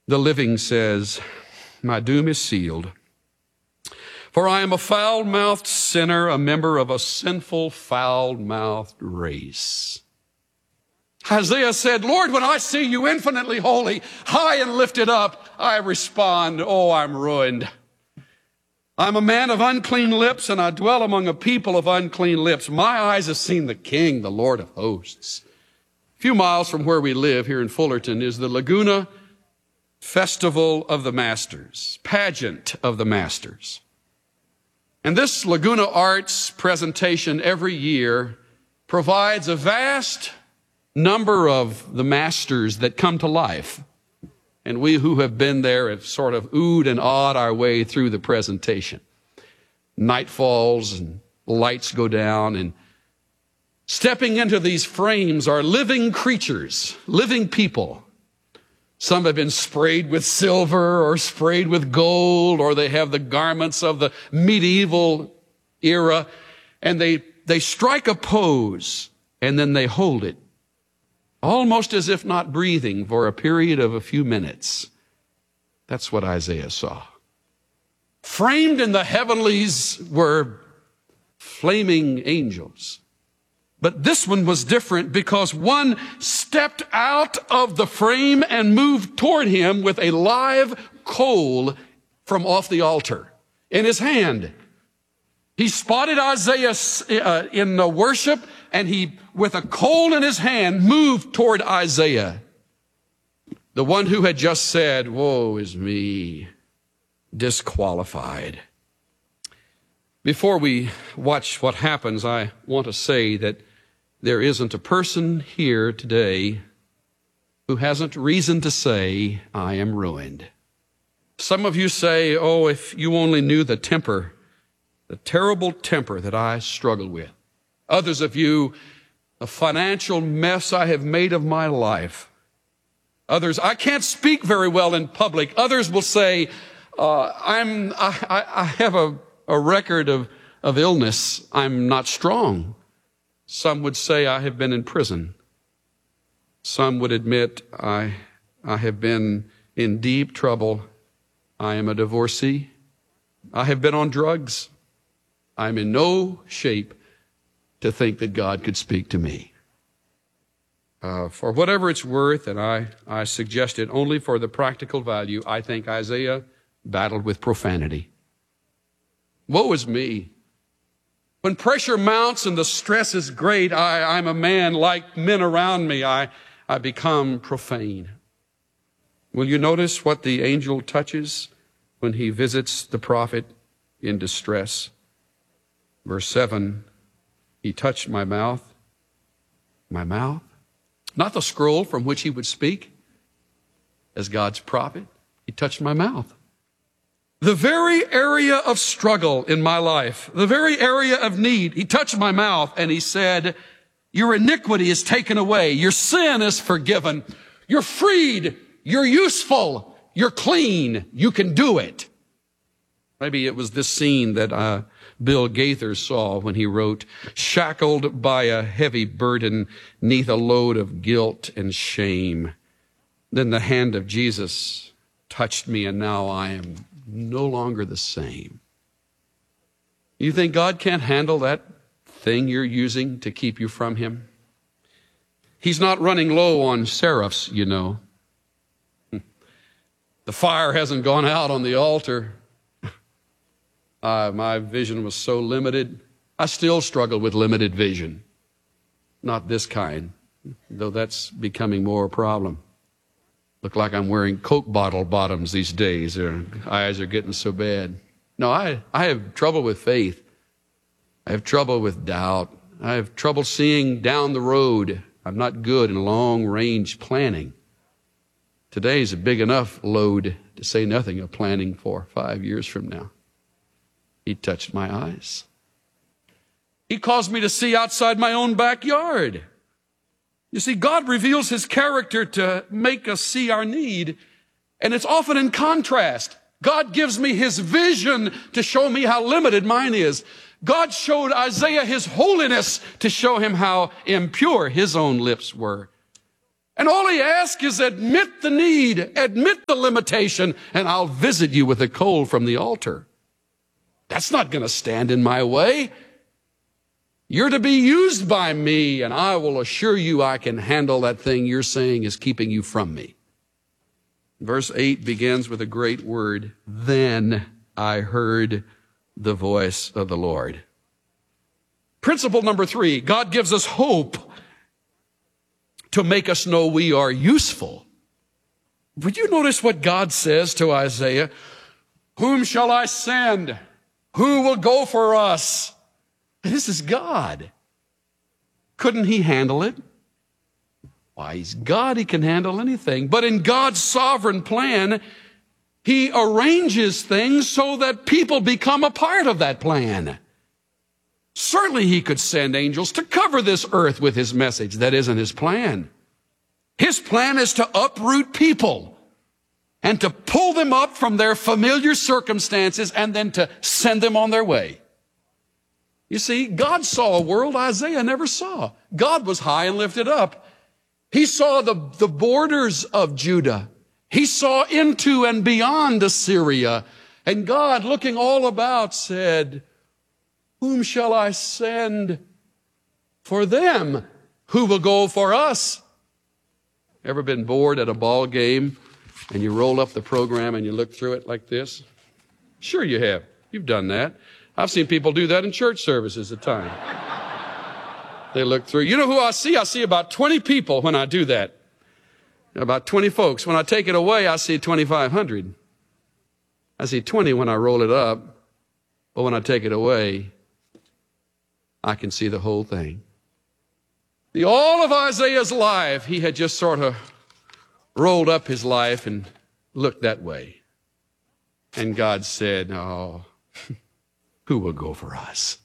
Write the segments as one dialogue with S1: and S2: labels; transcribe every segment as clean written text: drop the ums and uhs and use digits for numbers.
S1: The living says, my doom is sealed. For I am a foul-mouthed sinner, a member of a sinful, foul-mouthed race. Isaiah said, Lord, when I see you infinitely holy, high and lifted up, I respond, oh, I'm ruined. I'm a man of unclean lips, and I dwell among a people of unclean lips. My eyes have seen the King, the Lord of hosts. A few miles from where we live here in Fullerton is the Laguna Festival of the Masters, pageant of the Masters. And this Laguna Arts presentation every year provides a vast number of the masters that come to life. And we who have been there have sort of oohed and awed our way through the presentation. Night falls and lights go down, and stepping into these frames are living creatures, living people. Some have been sprayed with silver or sprayed with gold, or they have the garments of the medieval era, and they strike a pose and then they hold it, almost as if not breathing for a period of a few minutes. That's what Isaiah saw. Framed in the heavenlies were flaming angels. But this one was different because one stepped out of the frame and moved toward him with a live coal from off the altar in his hand. He spotted Isaiah in the worship, and he, with a coal in his hand, moved toward Isaiah. The one who had just said, woe is me, disqualified. Before we watch what happens, I want to say that there isn't a person here today who hasn't reason to say, I am ruined. Some of you say, oh, if you only knew the terrible temper that I struggle with. Others of you, the financial mess I have made of my life. Others, I can't speak very well in public. Others will say, I have a record of illness. I'm not strong. Some would say I have been in prison. Some would admit I have been in deep trouble. I am a divorcee. I have been on drugs. I'm in no shape to think that God could speak to me. For whatever it's worth, and I suggest it only for the practical value, I think Isaiah battled with profanity. Woe is me. When pressure mounts and the stress is great, I'm a man like men around me. I become profane. Will you notice what the angel touches when he visits the prophet in distress? Verse 7, he touched my mouth. My mouth? Not the scroll from which he would speak as God's prophet. He touched my mouth. The very area of struggle in my life, the very area of need, he touched my mouth and he said, your iniquity is taken away. Your sin is forgiven. You're freed. You're useful. You're clean. You can do it. Maybe it was this scene that Bill Gaither saw when he wrote, shackled by a heavy burden neath a load of guilt and shame. Then the hand of Jesus touched me, and now I am no longer the same. You think God can't handle that thing you're using to keep you from him? He's not running low on seraphs, you know. The fire hasn't gone out on the altar. My vision was so limited. I still struggle with limited vision. Not this kind, though that's becoming more a problem. Look like I'm wearing Coke bottle bottoms these days. Their eyes are getting so bad. No, I have trouble with faith. I have trouble with doubt. I have trouble seeing down the road. I'm not good in long-range planning. Today's a big enough load, to say nothing of planning for 5 years from now. He touched my eyes. He caused me to see outside my own backyard. You see, God reveals his character to make us see our need, and it's often in contrast. God gives me his vision to show me how limited mine is. God showed Isaiah his holiness to show him how impure his own lips were. And all he asks is admit the need, admit the limitation, and I'll visit you with a coal from the altar. That's not going to stand in my way. You're to be used by me, and I will assure you I can handle that thing you're saying is keeping you from me. Verse 8 begins with a great word. Then I heard the voice of the Lord. Principle number 3, God gives us hope to make us know we are useful. Would you notice what God says to Isaiah? Whom shall I send? Who will go for us? This is God. Couldn't he handle it? Why, he's God. He can handle anything. But in God's sovereign plan, he arranges things so that people become a part of that plan. Certainly he could send angels to cover this earth with his message. That isn't his plan. His plan is to uproot people and to pull them up from their familiar circumstances and then to send them on their way. You see, God saw a world Isaiah never saw. God was high and lifted up. He saw the borders of Judah. He saw into and beyond Assyria. And God, looking all about, said, whom shall I send for them? Who will go for us? Ever been bored at a ball game and you roll up the program and you look through it like this? Sure you have. You've done that. I've seen people do that in church services at times. They look through. You know who I see? I see about 20 people when I do that. About 20 folks. When I take it away, I see 2,500. I see 20 when I roll it up. But when I take it away, I can see the whole thing. All of Isaiah's life, he had just sort of rolled up his life and looked that way. And God said, oh, who will go for us?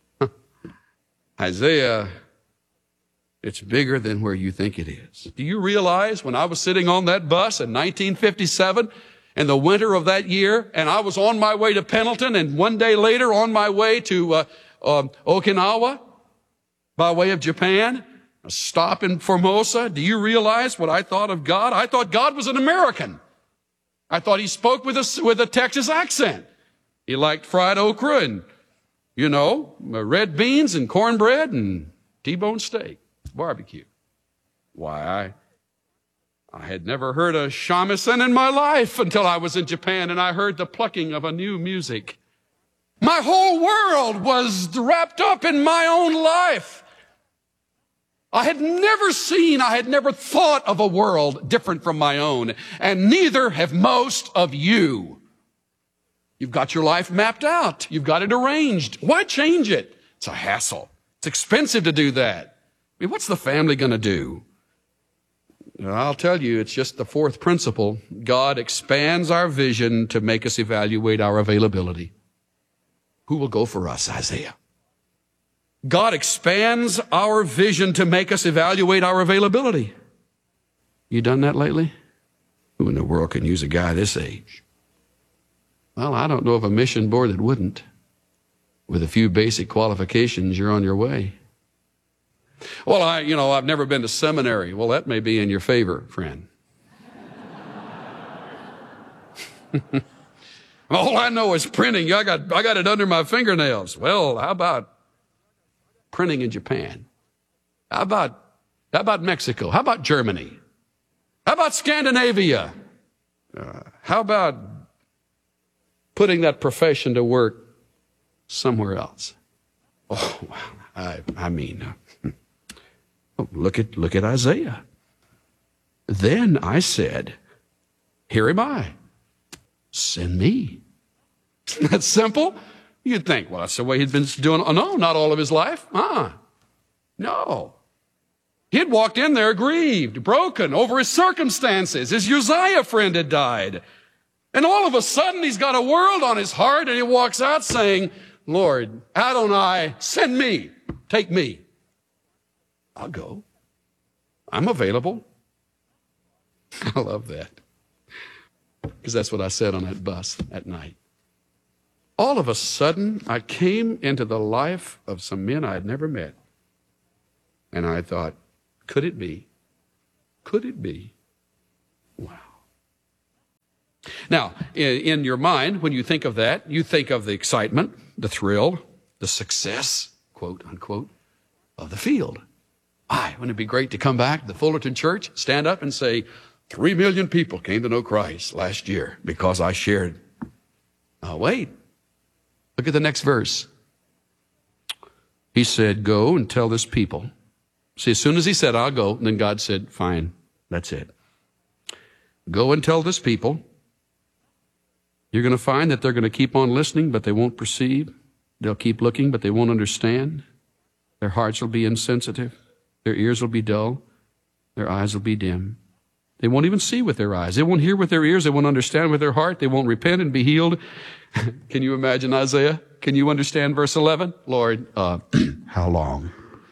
S1: Isaiah, it's bigger than where you think it is. Do you realize when I was sitting on that bus in 1957, in the winter of that year, and I was on my way to Pendleton, and one day later on my way to Okinawa, by way of Japan, a stop in Formosa. Do you realize what I thought of God? I thought God was an American. I thought he spoke with a Texas accent. He liked fried okra and, red beans and cornbread and T-bone steak, barbecue. Why, I had never heard a shamisen in my life until I was in Japan and I heard the plucking of a new music. My whole world was wrapped up in my own life. I had never thought of a world different from my own, and neither have most of you. You've got your life mapped out. You've got it arranged. Why change it? It's a hassle. It's expensive to do that. I mean, what's the family going to do? I'll tell you, it's just the fourth principle. God expands our vision to make us evaluate our availability. Who will go for us, Isaiah? God expands our vision to make us evaluate our availability. You done that lately? Who in the world can use a guy this age? Well, I don't know of a mission board that wouldn't. With a few basic qualifications, you're on your way. Well, I've never been to seminary. Well, that may be in your favor, friend. All I know is printing. I got it under my fingernails. Well, how about printing in Japan? How about Mexico? How about Germany? How about Scandinavia? How about putting that profession to work somewhere else? Oh, look at Isaiah. Then I said, here am I. Send me. Isn't that simple? You'd think, well, that's the way he'd been doing. Oh, no, not all of his life. No. He had walked in there grieved, broken over his circumstances. His Uzziah friend had died. And all of a sudden, he's got a world on his heart, and he walks out saying, Lord, Adonai, send me. Take me. I'll go. I'm available. I love that. Because that's what I said on that bus at night. All of a sudden, I came into the life of some men I had never met. And I thought, could it be? Could it be? Wow. Now, in your mind, when you think of that, you think of the excitement, the thrill, the success, quote unquote, of the field. Wouldn't it be great to come back to the Fullerton Church, stand up and say, 3 million people came to know Christ last year because I shared. Wait. Look at the next verse. He said, go and tell this people. See, as soon as he said, I'll go, then God said, fine, that's it. Go and tell this people. You're going to find that they're going to keep on listening, but they won't perceive. They'll keep looking, but they won't understand. Their hearts will be insensitive. Their ears will be dull. Their eyes will be dim. They won't even see with their eyes. They won't hear with their ears. They won't understand with their heart. They won't repent and be healed. Can you imagine Isaiah? Can you understand verse 11? Lord, how long?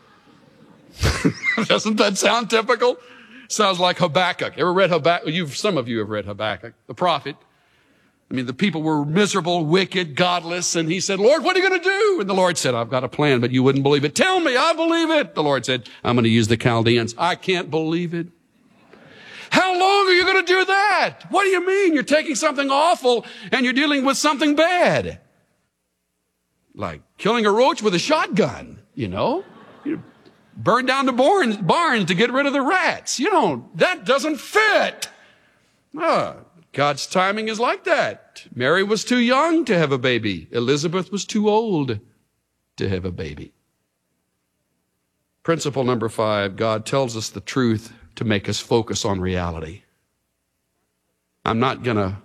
S1: Doesn't that sound typical? Sounds like Habakkuk. Ever read Habakkuk? Some of you have read Habakkuk, the prophet. I mean, the people were miserable, wicked, godless, and he said, Lord, what are you going to do? And the Lord said, I've got a plan, but you wouldn't believe it. Tell me, I believe it. The Lord said, I'm going to use the Chaldeans. I can't believe it. How long are you going to do that? What do you mean? You're taking something awful and you're dealing with something bad. Like killing a roach with a shotgun, you know? You burn down the barns to get rid of the rats. That doesn't fit. God's timing is like that. Mary was too young to have a baby. Elizabeth was too old to have a baby. Principle number 5, God tells us the truth to make us focus on reality. I'm not gonna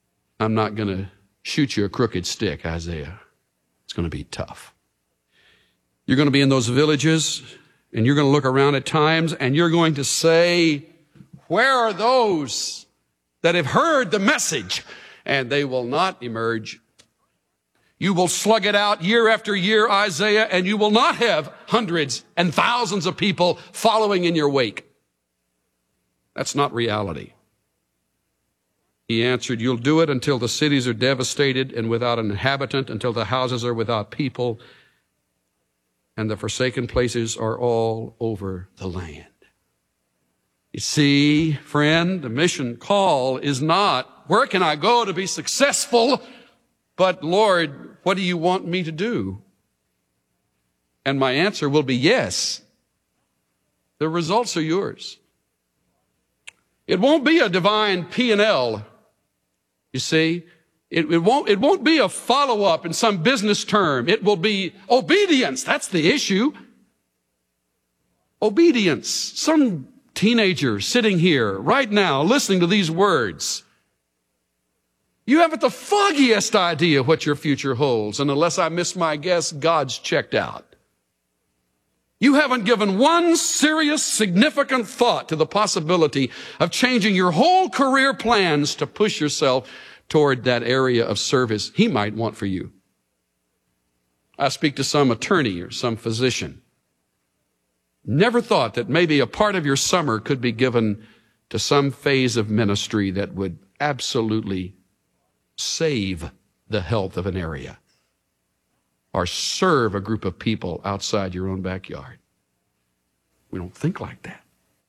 S1: shoot you a crooked stick, Isaiah. It's going to be tough. You're going to be in those villages, and you're going to look around at times, and you're going to say, where are those that have heard the message? And they will not emerge. You will slug it out year after year, Isaiah, and you will not have hundreds and thousands of people following in your wake. That's not reality. He answered, you'll do it until the cities are devastated and without an inhabitant, until the houses are without people, and the forsaken places are all over the land. You see, friend, the mission call is not, where can I go to be successful? But Lord, what do you want me to do? And my answer will be yes. The results are yours. It won't be a divine P&L. You see, it won't be a follow-up in some business term. It will be obedience. That's the issue. Obedience. Some teenager sitting here right now listening to these words. You haven't the foggiest idea what your future holds. And unless I miss my guess, God's checked out. You haven't given one serious, significant thought to the possibility of changing your whole career plans to push yourself toward that area of service He might want for you. I speak to some attorney or some physician. Never thought that maybe a part of your summer could be given to some phase of ministry that would absolutely save the health of an area or serve a group of people outside your own backyard. We don't think like that.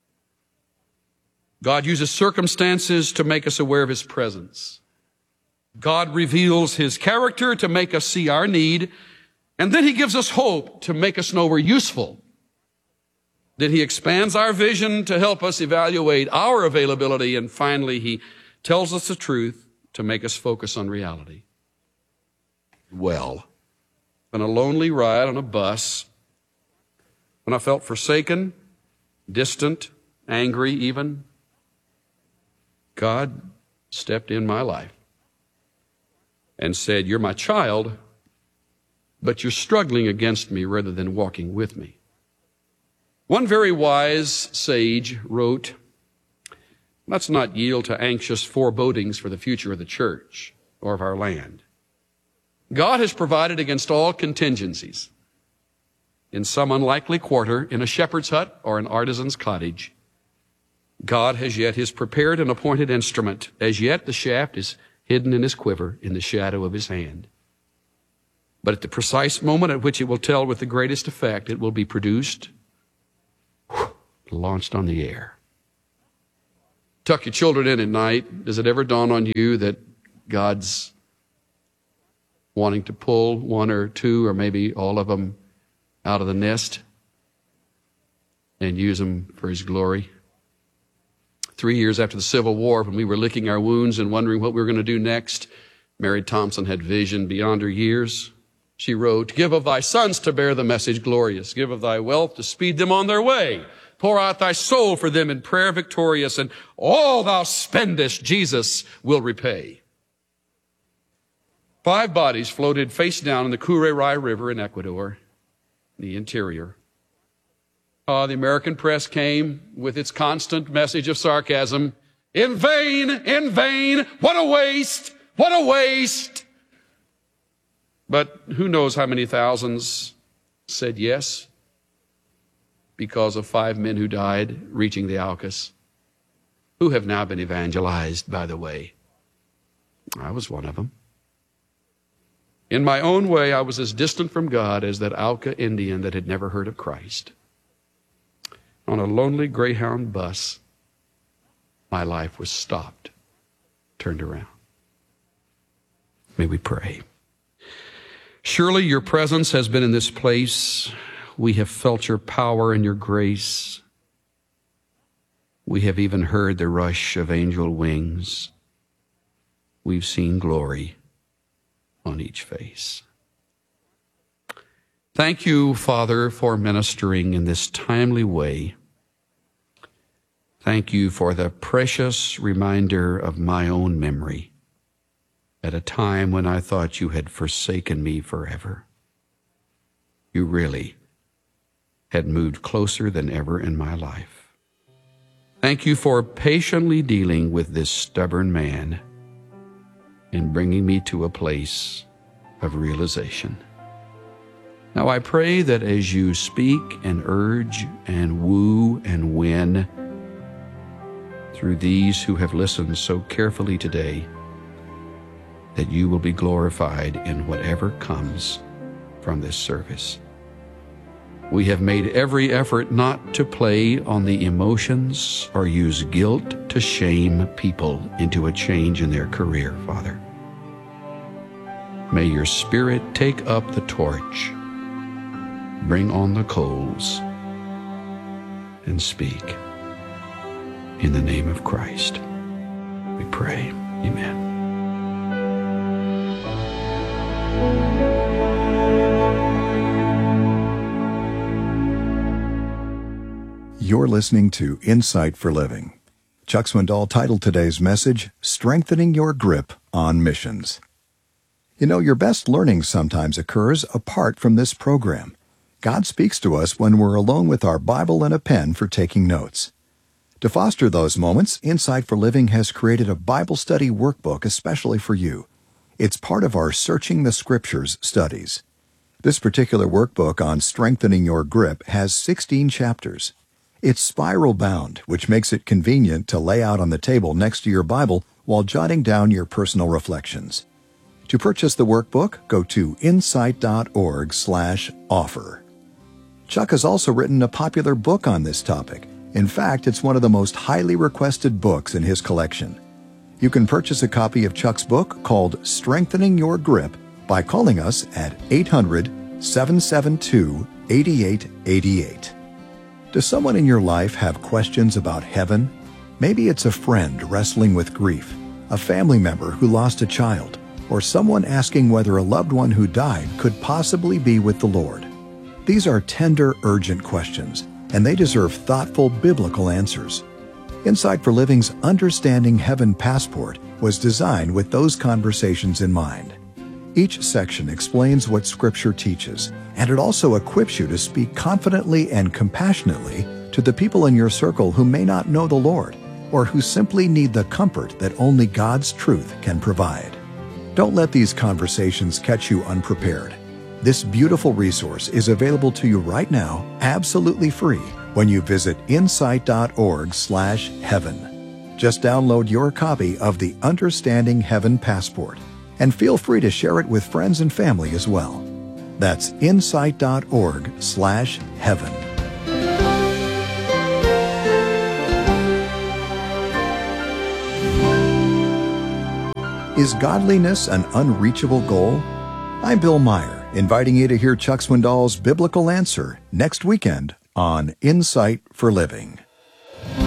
S1: God uses circumstances to make us aware of His presence. God reveals His character to make us see our need, and then He gives us hope to make us know we're useful. Then He expands our vision to help us evaluate our availability, and finally He tells us the truth to make us focus on reality. Well, on a lonely ride on a bus, when I felt forsaken, distant, angry even, God stepped in my life and said, you're my child, but you're struggling against me rather than walking with me. One very wise sage wrote, let's not yield to anxious forebodings for the future of the church or of our land. God has provided against all contingencies. In some unlikely quarter, in a shepherd's hut or an artisan's cottage, God has yet His prepared and appointed instrument. As yet the shaft is hidden in His quiver, in the shadow of His hand. But at the precise moment at which it will tell with the greatest effect, it will be produced, launched on the air. tuck your children in at night, does it ever dawn on you that God's wanting to pull one or two or maybe all of them out of the nest and use them for his glory? 3 years after the Civil War, when we were licking our wounds and wondering what we were going to do next, Mary Thompson had vision beyond her years. She wrote, "Give of thy sons to bear the message glorious. Give of thy wealth to speed them on their way. Pour out thy soul for them in prayer victorious, and all thou spendest, Jesus will repay." 5 bodies floated face down in the Kurerai River in Ecuador, the interior. The American press came with its constant message of sarcasm. In vain, what a waste, what a waste. But who knows how many thousands said yes because of 5 men who died reaching the Aucas, who have now been evangelized, by the way. I was one of them. In my own way, I was as distant from God as that Auca Indian that had never heard of Christ. On a lonely Greyhound bus, my life was stopped, turned around. May we pray. Surely your presence has been in this place. We have felt your power and your grace. We have even heard the rush of angel wings. We've seen glory on each face. Thank you, Father, for ministering in this timely way. Thank you for the precious reminder of my own memory at a time when I thought you had forsaken me forever. You really had moved closer than ever in my life. Thank you for patiently dealing with this stubborn man and bringing me to a place of realization. Now I pray that as you speak and urge and woo and win through these who have listened so carefully today, that you will be glorified in whatever comes from this service. We have made every effort not to play on the emotions or use guilt to shame people into a change in their career, Father. May your Spirit take up the torch, bring on the coals, and speak. In the name of Christ, we pray. Amen.
S2: You're listening to Insight for Living. Chuck Swindoll titled today's message, Strengthening Your Grip on Missions. You know, your best learning sometimes occurs apart from this program. God speaks to us when we're alone with our Bible and a pen for taking notes. To foster those moments, Insight for Living has created a Bible study workbook especially for you. It's part of our Searching the Scriptures studies. This particular workbook on strengthening your grip has 16 chapters. It's spiral-bound, which makes it convenient to lay out on the table next to your Bible while jotting down your personal reflections. To purchase the workbook, go to insight.org/offer. Chuck has also written a popular book on this topic. In fact, it's one of the most highly requested books in his collection. You can purchase a copy of Chuck's book called Strengthening Your Grip by calling us at 800-772-8888. Does someone in your life have questions about heaven? Maybe it's a friend wrestling with grief, a family member who lost a child, or someone asking whether a loved one who died could possibly be with the Lord. These are tender, urgent questions, and they deserve thoughtful biblical answers. Insight for Living's Understanding Heaven Passport was designed with those conversations in mind. Each section explains what Scripture teaches, and it also equips you to speak confidently and compassionately to the people in your circle who may not know the Lord, or who simply need the comfort that only God's truth can provide. Don't let these conversations catch you unprepared. This beautiful resource is available to you right now, absolutely free, when you visit insight.org/heaven. Just download your copy of the Understanding Heaven Passport, and feel free to share it with friends and family as well. That's insight.org/heaven. Is godliness an unreachable goal? I'm Bill Meyer, inviting you to hear Chuck Swindoll's biblical answer next weekend on Insight for Living.